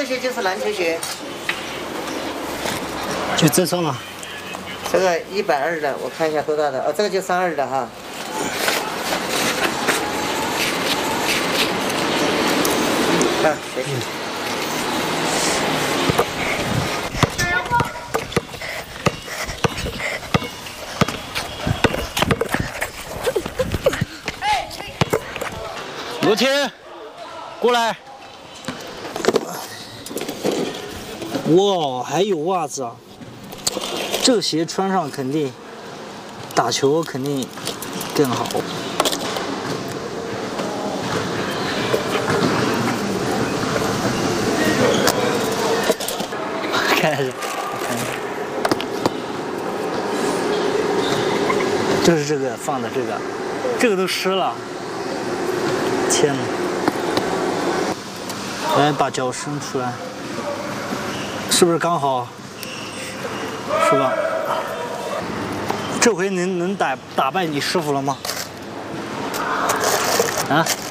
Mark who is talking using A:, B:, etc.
A: 鞋就是篮球鞋。
B: 就这双了。
A: 这个120的，我看一下多大的。哦，这个就32的哈。啊，谢谢。
B: 罗天，过来。哇，还有袜子啊！这鞋穿上肯定打球肯定更好。开始，就是这个放的这个都湿了。天哪！来，把脚伸出来，是不是刚好？是吧？这回能打败你师傅了吗？啊？